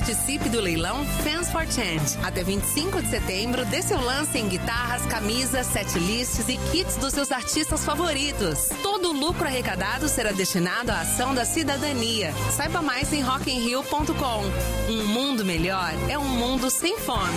Participe do leilão Fans for Change. Até 25 de setembro, dê seu lance em guitarras, camisas, setlists e kits dos seus artistas favoritos. Todo o lucro arrecadado será destinado à ação da cidadania. Saiba mais em rockinrio.com. Um mundo melhor é um mundo sem fome.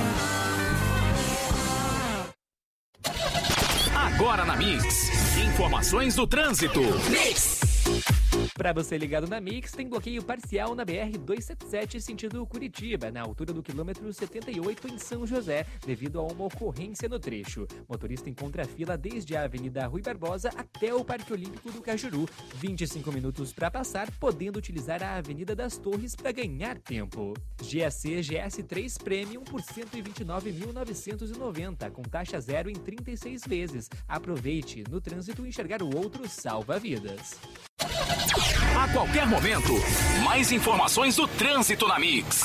Agora na Mix, informações do trânsito. Mix. Para você ligado na Mix, tem bloqueio parcial na BR-277 sentido Curitiba, na altura do quilômetro 78 em São José, devido a uma ocorrência no trecho. Motorista encontra a fila desde a Avenida Rui Barbosa até o Parque Olímpico do Cajuru. 25 minutos para passar, podendo utilizar a Avenida das Torres para ganhar tempo. GAC GS3 Premium por R$ 129.990, com taxa zero em 36 vezes. Aproveite, no trânsito enxergar o outro salva vidas. A qualquer momento, mais informações do trânsito na Mix.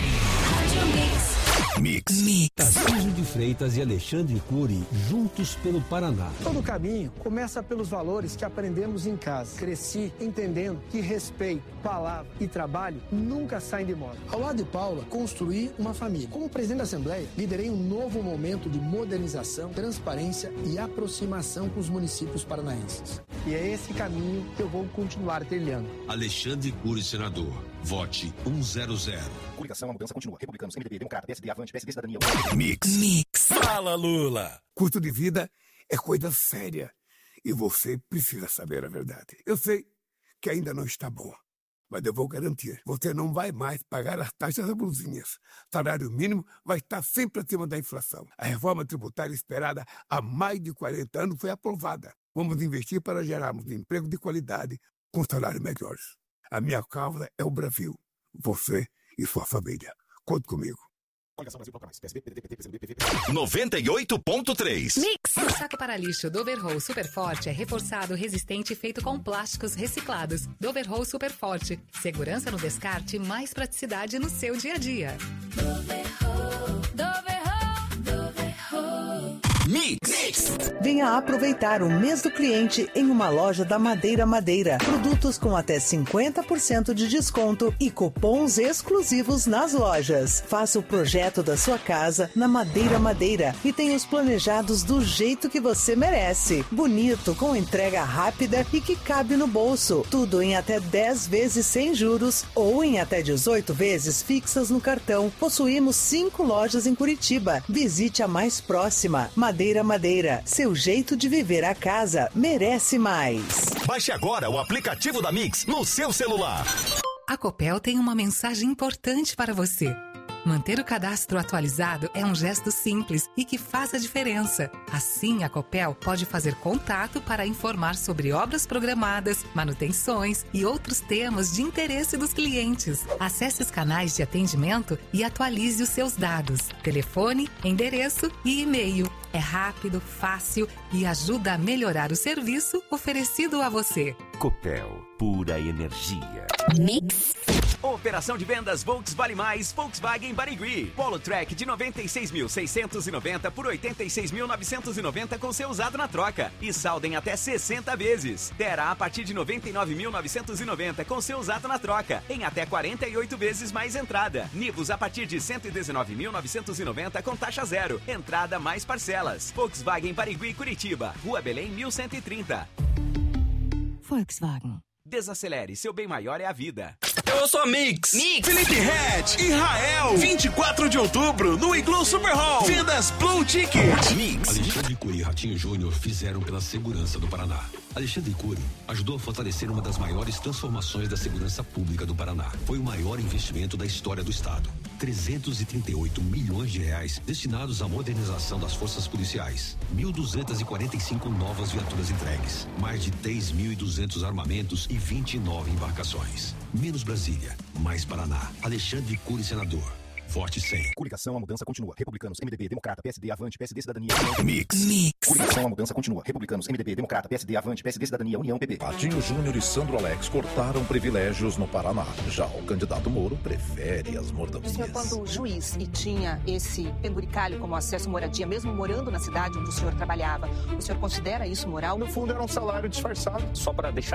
Mix. Tarcísio de Freitas e Alexandre Cury, juntos pelo Paraná. Todo caminho começa pelos valores que aprendemos em casa. Cresci entendendo que respeito, palavra e trabalho nunca saem de moda. Ao lado de Paula, construí uma família. Como presidente da Assembleia, liderei um novo momento de modernização, transparência e aproximação com os municípios paranaenses. E é esse caminho que eu vou continuar trilhando. Alexandre Cury, senador. Vote 100. Coligação, a mudança continua. Republicanos, MDB, Democrata, PSD, Avante, PSD, Cidadania. Mix. Fala, Lula. Custo de vida é coisa séria e você precisa saber a verdade. Eu sei que ainda não está bom, mas eu vou garantir. Você não vai mais pagar as taxas abusivas. Salário mínimo vai estar sempre acima da inflação. A reforma tributária esperada há mais de 40 anos foi aprovada. Vamos investir para gerarmos emprego de qualidade com salários melhores. A minha causa é o Brasil. Você e sua família. Conte comigo. 98.3 Mix. O saco para lixo Dover Roll Super Forte é reforçado, resistente e feito com plásticos reciclados. Dover Roll Super Forte. Segurança no descarte e mais praticidade no seu dia a dia. Dover Roll. Dover Roll. Dover Roll. Mix. Venha aproveitar o mês do cliente em uma loja da Madeira. Produtos com até 50% de desconto e cupons exclusivos nas lojas. Faça o projeto da sua casa na Madeira e tenha os planejados do jeito que você merece. Bonito, com entrega rápida e que cabe no bolso. Tudo em até 10 vezes sem juros ou em até 18 vezes fixas no cartão. Possuímos 5 lojas em Curitiba. Visite a mais próxima. Madeira. Seu jeito de viver a casa merece mais. Baixe agora o aplicativo da Mix no seu celular. A Copel tem uma mensagem importante para você. Manter o cadastro atualizado é um gesto simples e que faz a diferença. Assim, a Copel pode fazer contato para informar sobre obras programadas, manutenções e outros temas de interesse dos clientes. Acesse os canais de atendimento e atualize os seus dados: telefone, endereço e e-mail. É rápido, fácil e ajuda a melhorar o serviço oferecido a você. Copel, pura energia. Mix. Operação de vendas Volks Vale Mais, Volkswagen Barigui. Polo Track de 96.690 por 86.990 com seu usado na troca. E saldo em até 60 vezes. Terra a partir de 99.990 com seu usado na troca. Em até 48 vezes mais entrada. Nivus a partir de 119.990 com taxa zero. Entrada mais parcelas. Volkswagen Barigui, Curitiba. Rua Belém, 1130. Volkswagen. Desacelere, seu bem maior é a vida. Eu sou a Mix. Felipe Red, Israel, 24 de outubro, no Igloo Super Hall. Vendas Blue Ticket. Mix. Alexandre Cury e Ratinho Júnior fizeram pela segurança do Paraná. Alexandre Cury ajudou a fortalecer uma das maiores transformações da segurança pública do Paraná. Foi o maior investimento da história do estado. 338 milhões de reais destinados à modernização das forças policiais. 1.245 novas viaturas entregues. Mais de 3.200 armamentos e 29 embarcações. Menos Brasília, mais Paraná. Alexandre Cury, senador. Vote 100. Coligação, a mudança continua. Republicanos, MDB, Democrata, PSD, Avante, PSD, Cidadania. Mix. Coligação, a mudança continua. Republicanos, MDB, Democrata, PSD, Avante, PSD, Cidadania, União, PP. Ratinho Júnior e Sandro Alex cortaram privilégios no Paraná. Já o candidato Moro prefere as mordomias. O senhor, quando juiz e tinha esse penduricalho como acesso à moradia, mesmo morando na cidade onde o senhor trabalhava, o senhor considera isso moral? No fundo, era um salário disfarçado. Só para deixar